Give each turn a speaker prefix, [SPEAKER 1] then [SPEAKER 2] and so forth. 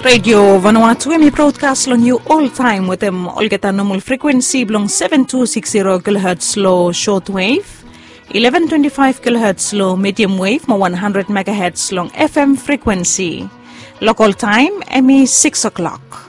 [SPEAKER 1] Radio Vanuatu emi broadcast long you all time with them olgeta normal frequency belong 7260 kHz low shortwave, 1125 kHz low medium wave, 100 MHz long FM frequency. Local time emi 6 o'clock.